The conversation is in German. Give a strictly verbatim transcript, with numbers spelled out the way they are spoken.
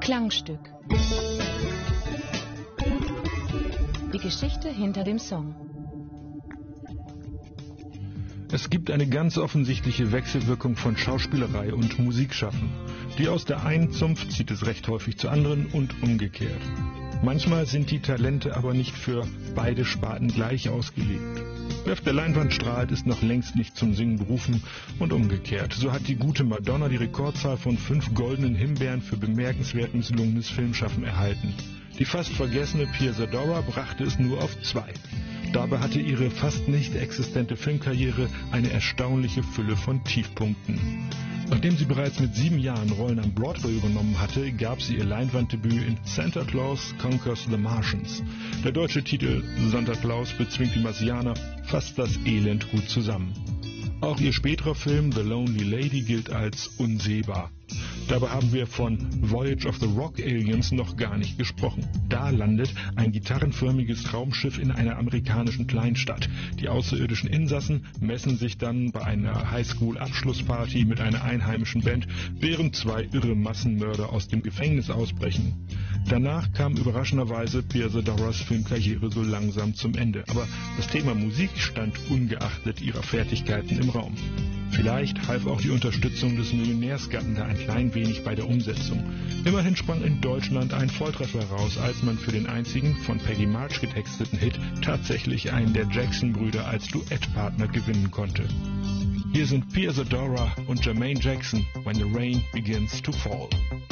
Klangstück. Die Geschichte hinter dem Song. Es gibt eine ganz offensichtliche Wechselwirkung von Schauspielerei und Musikschaffen. Die aus der einen Zunft zieht es recht häufig zur anderen und umgekehrt. Manchmal sind die Talente aber nicht für beide Sparten gleich ausgelegt. Wer auf der Leinwand strahlt, ist noch längst nicht zum Singen berufen und umgekehrt. So hat die gute Madonna die Rekordzahl von fünf goldenen Himbeeren für bemerkenswert misslungenes Filmschaffen erhalten. Die fast vergessene Pia Zadora brachte es nur auf zwei. Dabei hatte ihre fast nicht existente Filmkarriere eine erstaunliche Fülle von Tiefpunkten. Nachdem sie bereits mit sieben Jahren Rollen am Broadway übernommen hatte, gab sie ihr Leinwanddebüt in Santa Claus Conquers the Martians. Der deutsche Titel Santa Claus bezwingt die Marsianer fasst das Elend gut zusammen. Auch ihr späterer Film The Lonely Lady gilt als unsehbar. Dabei haben wir von Voyage of the Rock Aliens noch gar nicht gesprochen. Da landet ein gitarrenförmiges Raumschiff in einer amerikanischen Kleinstadt. Die außerirdischen Insassen messen sich dann bei einer Highschool-Abschlussparty mit einer einheimischen Band, während zwei irre Massenmörder aus dem Gefängnis ausbrechen. Danach kam überraschenderweise Pia Zadoras Filmkarriere so langsam zum Ende. Aber das Thema Musik stand ungeachtet ihrer Fertigkeiten im Raum. Vielleicht half auch die Unterstützung des Millionärsgatten da ein klein wenig bei der Umsetzung. Immerhin sprang in Deutschland ein Volltreffer heraus, als man für den einzigen von Peggy March getexteten Hit tatsächlich einen der Jackson-Brüder als Duettpartner gewinnen konnte. Hier sind Pia Zadora und Jermaine Jackson, When the Rain Begins to Fall.